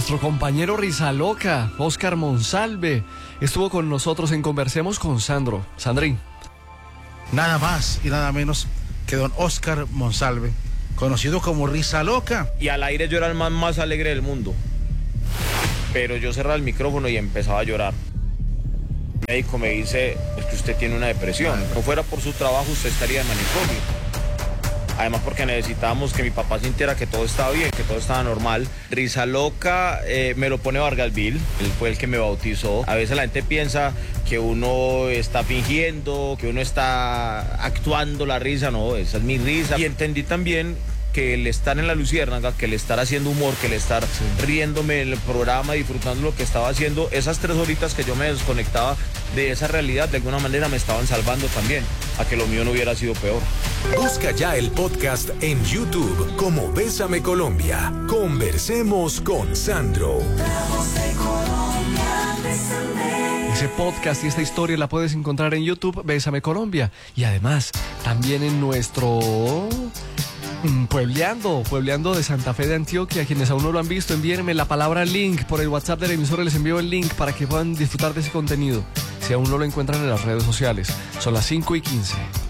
Nuestro compañero Risaloca, Oscar Monsalve, estuvo con nosotros en Conversemos con Sandro. Sandrín. Nada más y nada menos que don Oscar Monsalve, conocido como Risaloca. Y al aire yo era el man más alegre del mundo. Pero yo cerraba el micrófono y empezaba a llorar. El médico me dice, es que usted tiene una depresión. No fuera por su trabajo, usted estaría en manicomio. Además porque necesitábamos que mi papá sintiera que todo estaba bien, que todo estaba normal. Risaloca me lo pone Vargasville, él fue el que me bautizó. A veces la gente piensa que uno está fingiendo, que uno está actuando la risa. No, esa es mi risa. Y entendí también que el estar en la Luciérnaga, que el estar haciendo humor, que el estar riéndome en el programa, disfrutando lo que estaba haciendo, esas 3 horitas que yo me desconectaba de esa realidad, de alguna manera me estaban salvando también, a que lo mío no hubiera sido peor. Busca ya el podcast en YouTube como Bésame Colombia. Conversemos con Sandro. Ese podcast y esta historia la puedes encontrar en YouTube, Bésame Colombia. Y además, también en nuestro... Puebleando de Santa Fe de Antioquia. Quienes aún no lo han visto, envíenme la palabra link por el WhatsApp de la emisora, les envío el link para que puedan disfrutar de ese contenido. Si aún no lo encuentran en las redes sociales. Son las 5:15.